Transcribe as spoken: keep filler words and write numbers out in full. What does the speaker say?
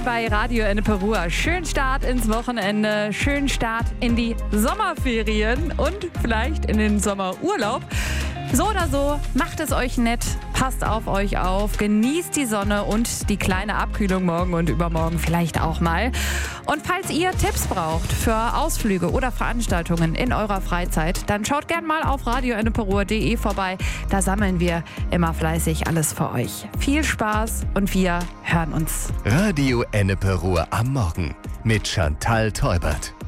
bei Radio Enneperua. Schönen Start ins Wochenende, schönen Start in die Sommerferien und vielleicht in den Sommerurlaub. So oder so, macht es euch nett, passt auf euch auf, genießt die Sonne und die kleine Abkühlung morgen und übermorgen vielleicht auch mal. Und falls ihr Tipps braucht für Ausflüge oder Veranstaltungen in eurer Freizeit, dann schaut gern mal auf radio enneperua punkt de vorbei. Da sammeln wir immer fleißig alles für euch. Viel Spaß und wir hören uns. Radio Enneperua am Morgen mit Chantal Teubert.